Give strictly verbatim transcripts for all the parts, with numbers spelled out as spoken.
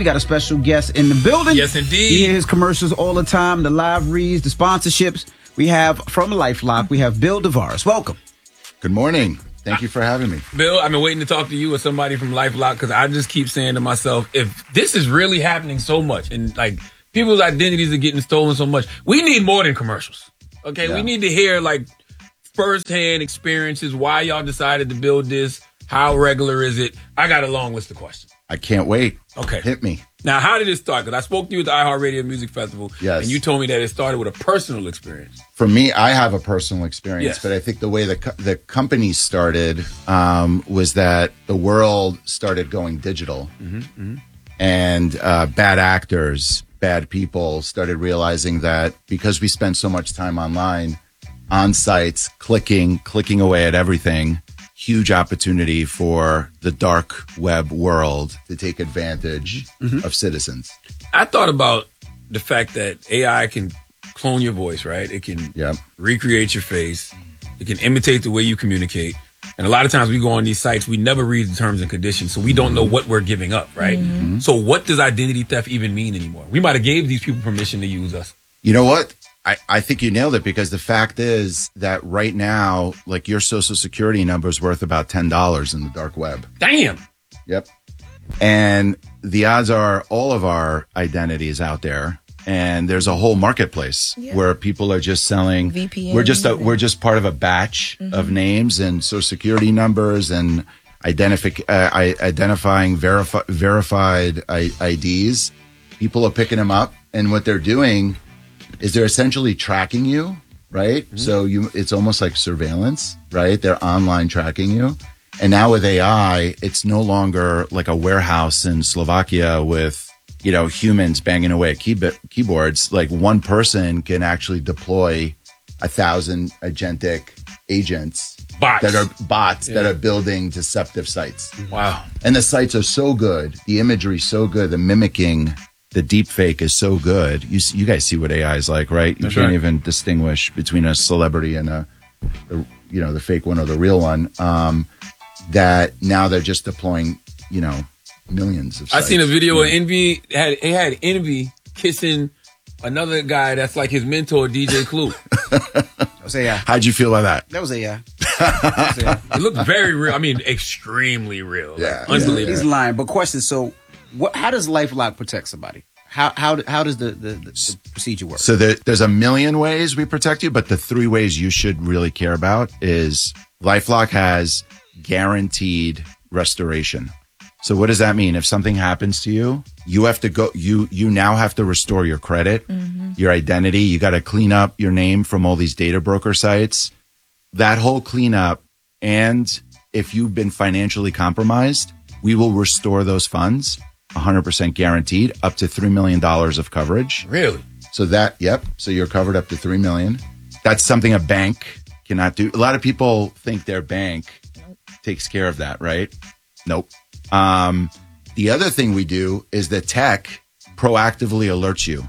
We got a special guest in the building. Yes, indeed. You hear his commercials all the time, the live reads, the sponsorships. We have from LifeLock, we have Bill DeVaris. Welcome. Good morning. Thank you for having me. Bill, I've been waiting to talk to you or somebody from LifeLock because I just keep saying to myself, if this is really happening so much and like people's identities are getting stolen so much, we need more than commercials. Okay, yeah. We need to hear like firsthand experiences, why y'all decided to build this, how regular is it? I got a long list of questions. I can't wait. Okay. Hit me. Now, how did it start? Because I spoke to you at the iHeartRadio Music Festival, yes. and you told me that it started with a personal experience. For me, I have a personal experience, yes. but I think the way the co- the company started um, was that the world started going digital, mm-hmm, mm-hmm. and uh, bad actors, bad people started realizing that because we spend so much time online, on sites, clicking, clicking away at everything, huge opportunity for the dark web world to take advantage mm-hmm. of citizens. I thought about the fact that A I can clone your voice, right? It can yep. recreate your face. It can imitate the way you communicate. And a lot of times we go on these sites, we never read the terms and conditions, so we don't know what we're giving up, right? Mm-hmm. So what does identity theft even mean anymore? We might have gave these people permission to use us. You know what? I, I think you nailed it, because the fact is that right now, like, your social security number is worth about ten dollars in the dark web. Damn. Yep. And the odds are all of our identities out there, and there's a whole marketplace yeah. where people are just selling. V P N. We're just a, we're just part of a batch mm-hmm. of names and social security numbers and identific uh, I, identifying verifi- verified I- I Ds. People are picking them up, and what they're doing is they're essentially tracking you, right? Mm-hmm. So you, it's almost like surveillance, right? They're online tracking you. And now with A I, it's no longer like a warehouse in Slovakia with, you know, humans banging away at key- keyboards. Like, one person can actually deploy a thousand agentic agents bots. that are bots yeah. that are building deceptive sites. Wow. And the sites are so good. The imagery is so good. The mimicking, the deep fake is so good. You you guys see what A I is like, right? You That's can't right. even distinguish between a celebrity and a, a, you know, the fake one or the real one. Um, that now they're just deploying, you know, millions of sites. I seen a video yeah. of Envy. It had, it had Envy kissing another guy that's like his mentor, D J Clue. That was A I. How'd you feel about that? That was A I. That was A I. It looked very real. I mean, extremely real. Yeah. Like, unbelievable. He's lying. But question, so what? How does LifeLock protect somebody? How how how does the, the, the procedure work? So there, there's a million ways we protect you, but the three ways you should really care about is LifeLock has guaranteed restoration. So what does that mean? If something happens to you, you have to go, you, you now have to restore your credit, mm-hmm. your identity. You got to clean up your name from all these data broker sites. That whole cleanup. And if you've been financially compromised, we will restore those funds, one hundred percent guaranteed, up to three million dollars of coverage. Really? So that, yep. So you're covered up to three million dollars. That's something a bank cannot do. A lot of people think their bank takes care of that, right? Nope. Um, the other thing we do is the tech proactively alerts you.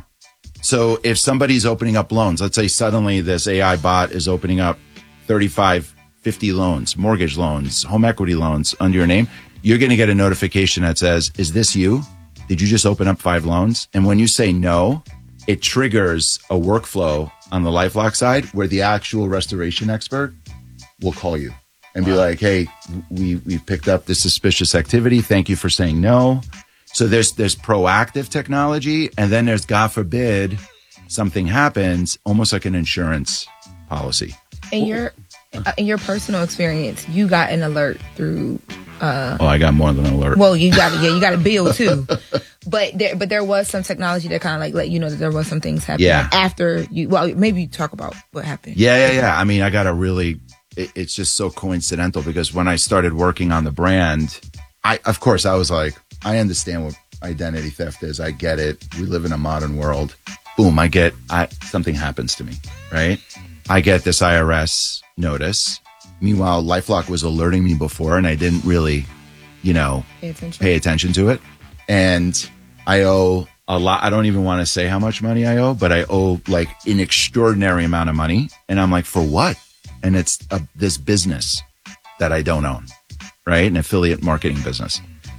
So if somebody's opening up loans, let's say suddenly this A I bot is opening up thirty-five, fifty loans, mortgage loans, home equity loans under your name, you're going to get a notification that says, is this you? Did you just open up five loans? And when you say no, it triggers a workflow on the LifeLock side where the actual restoration expert will call you and wow. be like, hey, we, we've picked up this suspicious activity. Thank you for saying no. So there's, there's proactive technology, and then there's, God forbid, something happens, almost like an insurance policy. In your, in your personal experience, you got an alert through... Uh, oh, I got more than an alert. Well, you got yeah, you got a bill too, but there, but there was some technology that kind of like let you know that there was some things happening yeah. after you. Well, maybe you talk about what happened. Yeah, yeah, yeah. I mean, I got a really. It, it's just so coincidental because when I started working on the brand, I of course I was like, I understand what identity theft is. I get it. We live in a modern world. Boom, I get. I something happens to me, right? I get this I R S notice. Meanwhile, LifeLock was alerting me before, and I didn't really, you know, pay attention. pay attention to it. And I owe a lot. I don't even want to say how much money I owe, but I owe like an extraordinary amount of money. And I'm like, for what? And it's a, this business that I don't own, right? An affiliate marketing business.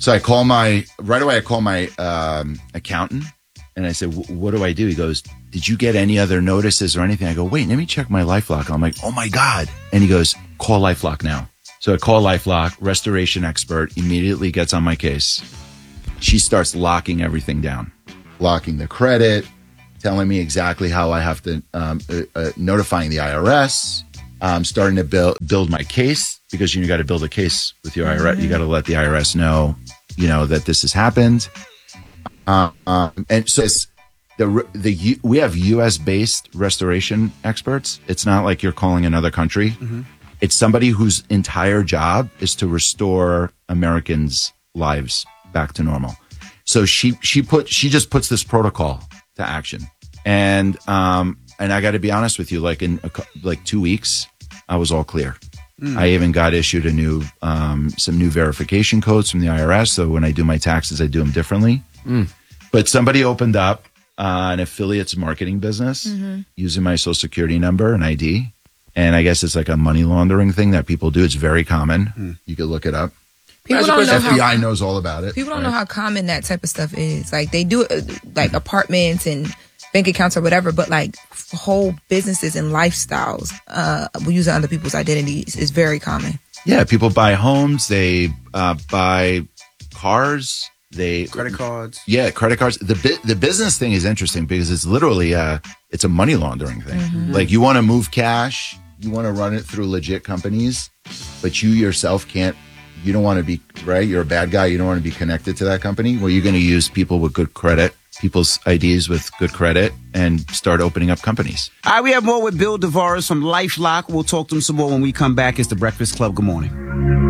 So I call my, right away I call my um, accountant and I said, what do I do? He goes, did you get any other notices or anything? I go, wait, let me check my LifeLock. I'm like, oh my God. And he goes, call LifeLock now. So I call LifeLock, restoration expert, immediately gets on my case. She starts locking everything down, locking the credit, telling me exactly how I have to, um, uh, uh, notifying the I R S, um, starting to build, build my case because you, know, you got to build a case with your I R S. You got to let the I R S know, you know, that this has happened. Uh, um, and so it's the, the, we have U S based restoration experts. It's not like you're calling another country. Mm-hmm. It's somebody whose entire job is to restore Americans' lives back to normal. So she, she put, she just puts this protocol to action. And, um, and I got to be honest with you, like in a, like two weeks, I was all clear. Mm. I even got issued a new, um, some new verification codes from the I R S. So when I do my taxes, I do them differently. Mm. But somebody opened up uh, an affiliates marketing business mm-hmm. using my social security number and I D. And I guess it's like a money laundering thing that people do. It's very common. Mm. You could look it up. People don't know F B I how, knows all about it. People don't right? know how common that type of stuff is. Like they do it, like apartments and bank accounts or whatever, but like whole businesses and lifestyles, uh, using other people's identities is very common. Yeah, people buy homes, they uh, buy cars, they credit cards. Yeah, credit cards. The bi- the business thing is interesting because it's literally uh it's a money laundering thing. Mm-hmm. Like you want to move cash, you want to run it through legit companies, but you yourself can't. You don't want to be, right? You're a bad guy. You don't want to be connected to that company. Well, you're going to use people with good credit, people's I Ds with good credit, and start opening up companies. All right, we have more with Bill DeVaris from LifeLock. We'll talk to him some more when we come back. It's The Breakfast Club. Good morning.